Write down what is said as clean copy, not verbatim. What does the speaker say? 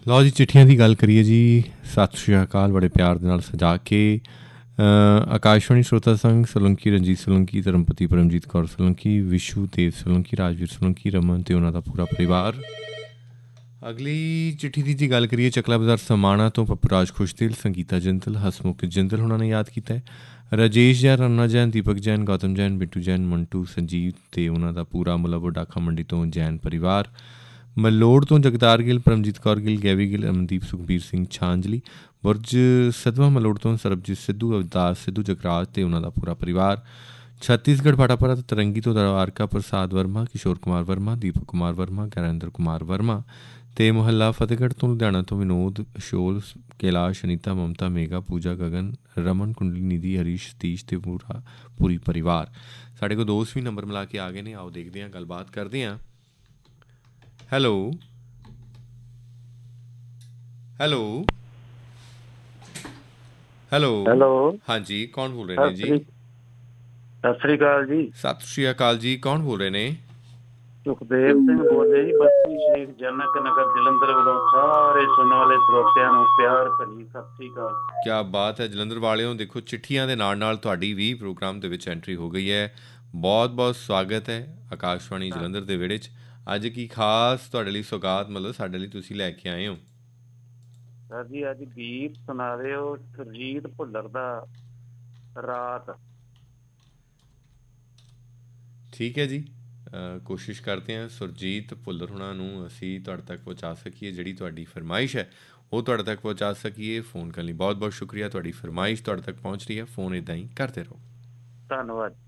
ਲਓ ਜੀ, ਚਿੱਠੀਆਂ ਦੀ ਗੱਲ ਕਰੀਏ ਜੀ। ਸਤਿ ਸ਼੍ਰੀ ਅਕਾਲ। ਬੜੇ ਪਿਆਰ ਦੇ ਨਾਲ ਸਜਾ ਕੇ ਆਕਾਸ਼ਵਾਣੀ ਸਰੋਤਾ ਸੰਘ ਸੋਲੰਕੀ, ਰਣਜੀਤ ਸੋਲੰਕੀ, ਧਰਮਪਤੀ ਪਰਮਜੀਤ ਕੌਰ ਸੋਲੰਕੀ, ਵਿਸ਼ੂ ਦੇਵ ਸੋਲੰਕੀ, ਰਾਜਵੀਰ ਸੋਲੰਕੀ, ਰਮਨ ਅਤੇ ਉਹਨਾਂ ਦਾ ਪੂਰਾ ਪਰਿਵਾਰ। ਅਗਲੀ ਚਿੱਠੀ ਦੀ ਜੀ ਗੱਲ ਕਰੀਏ, ਚੱਕਲਾ ਬਾਜ਼ਾਰ ਸਮਾਣਾ ਤੋਂ ਪੱਪੂ ਰਾਜ ਖੁਸ਼ਦਿਲ, ਸੰਗੀਤਾ ਜਿੰਦਲ, ਹਸਮੁਖ ਜਿੰਦਲ ਉਹਨਾਂ ਨੇ ਯਾਦ ਕੀਤਾ ਹੈ। ਰਾਜੇਸ਼ ਜੈਨ, ਰੰਨਾ ਜੈਨ, ਦੀਪਕ ਜੈਨ, ਗੌਤਮ ਜੈਨ, ਬਿੱਟੂ ਜੈਨ, ਮੰਟੂ, ਸੰਜੀਵ ਅਤੇ ਉਹਨਾਂ ਦਾ ਪੂਰਾ ਮੁਲਵ ਡਾਕਾ ਮੰਡੀ ਤੋਂ ਜੈਨ ਪਰਿਵਾਰ। ਮਲੋੜ ਤੋਂ ਜਗਤਾਰ ਗਿੱਲ, ਪਰਮਜੀਤ ਕੌਰ ਗਿੱਲ, ਗੈਵੀ ਗਿੱਲ, ਅਮਨਦੀਪ, ਸੁਖਬੀਰ ਸਿੰਘ ਛਾਂਜਲੀ। ਬੁਰਜ ਸਦਵਾ ਮਲੋੜ ਤੋਂ ਸਰਬਜੀਤ ਸਿੱਧੂ, ਅਵਤਾਰ ਸਿੱਧੂ, ਜਗਰਾਜ ਅਤੇ ਉਹਨਾਂ ਦਾ ਪੂਰਾ ਪਰਿਵਾਰ। ਛੱਤੀਸਗੜ੍ਹ ਭਾਟਾਪਰਾ ਤੋਂ ਤਰੰਗੀ ਤੋਂ ਦਰਵਾਰਕਾ ਪ੍ਰਸਾਦ ਵਰਮਾ, ਕਿਸ਼ੋਰ ਕੁਮਾਰ ਵਰਮਾ, ਦੀਪਕ ਕੁਮਾਰ ਵਰਮਾ, ਗੈਰਿੰਦਰ ਕੁਮਾਰ ਵਰਮਾ ਅਤੇ ਮੁਹੱਲਾ ਫਤਿਹਗੜ੍ਹ ਤੋਂ ਲੁਧਿਆਣਾ ਤੋਂ ਵਿਨੋਦ, ਅਸ਼ੋਲ, ਕੈਲਾਸ਼, ਅਨੀਤਾ, ਮਮਤਾ, ਮੇਗਾ, ਪੂਜਾ, ਗਗਨ, ਰਮਨ, ਕੁੰਡਲੀ, ਨਿਧੀ, ਹਰੀਸ਼, ਸਤੀਸ਼ ਅਤੇ ਪੂਰੀ ਪਰਿਵਾਰ। ਸਾਡੇ ਕੋਲ ਦੋਸਤ ਵੀ ਨੰਬਰ ਮਿਲਾ ਕੇ ਆ ਗਏ ਨੇ। ਆਓ ਦੇਖਦੇ ਹਾਂ, ਗੱਲਬਾਤ ਕਰਦੇ ਹਾਂ। ਹੈਲੋ ਹੈਲੋ ਹੈਲੋ ਹੈਲੋ, ਹਾਂਜੀ, ਕੌਣ ਬੋਲ ਰਹੇ ਨੇ ਜੀ? ਸਤਿ ਸ੍ਰੀ ਅਕਾਲ ਜੀ। ਸਤਿ ਸ਼੍ਰੀ ਅਕਾਲ ਜੀ, ਕੌਣ ਬੋਲ ਰਹੇ ਨੇ? ਸੁਖਦੇਵ ਸਿੰਘ ਬੋਲੇ ਜੀ, ਬਸਤੀ ਸ਼ੇਖ ਜਨਕ ਨਗਰ, ਜਲੰਧਰ ਵੱਲੋਂ ਸਾਰੇ ਸੁਣਨ ਵਾਲੇ ਸਰੋਤਿਆਂ ਨੂੰ ਪਿਆਰ ਭਰੀ ਸਤਿ ਸ੍ਰੀ ਅਕਾਲ। ਕਿਆ ਬਾਤ ਹੈ ਜਲੰਧਰ ਵਾਲਿਓ। ਦੇਖੋ, ਚਿੱਠੀਆਂ ਦੇ ਨਾਲ ਨਾਲ ਤੁਹਾਡੀ ਵੀ ਪ੍ਰੋਗਰਾਮ ਦੇ ਵਿੱਚ ਐਂਟਰੀ ਹੋ ਗਈ ਹੈ। ਬਹੁਤ ਬਹੁਤ ਸਵਾਗਤ ਹੈ ਆਕਾਸ਼ਵਾਣੀ ਜਲੰਧਰ ਦੇ ਵਿਹੜੇ 'ਚ। ਅੱਜ ਕੀ ਖਾਸ ਤੁਹਾਡੇ ਲਈ ਸੌਗਾਤ, ਮਤਲਬ ਸਾਡੇ ਲਈ ਤੁਸੀਂ ਲੈ ਕੇ ਆਏ ਹੋ? ਸਰ ਜੀ, ਅੱਜ ਗੀਤ ਸੁਣਾ ਦਿਓ ਸੁਰਜੀਤ ਭੁੱਲਰ ਦਾ ਰਾਤ। ਠੀਕ ਹੈ ਜੀ, ਕੋਸ਼ਿਸ਼ ਕਰਦੇ ਹਾਂ ਸੁਰਜੀਤ ਭੁੱਲਰ ਹੁਣਾਂ ਨੂੰ ਅਸੀਂ ਤੁਹਾਡੇ ਤੱਕ ਪਹੁੰਚਾ ਸਕੀਏ। ਜਿਹੜੀ ਤੁਹਾਡੀ ਫਰਮਾਇਸ਼ ਹੈ ਉਹ ਤੁਹਾਡੇ ਤੱਕ ਪਹੁੰਚਾ ਸਕੀਏ। ਫ਼ੋਨ ਕਰਨ ਲਈ ਬਹੁਤ ਬਹੁਤ ਸ਼ੁਕਰੀਆ। ਤੁਹਾਡੀ ਫਰਮਾਇਸ਼ ਤੁਹਾਡੇ ਤੱਕ ਪਹੁੰਚ ਰਹੀ ਹੈ, ਫ਼ੋਨ ਇੱਦਾਂ ਹੀ ਕਰਦੇ ਰਹੋ। ਧੰਨਵਾਦ।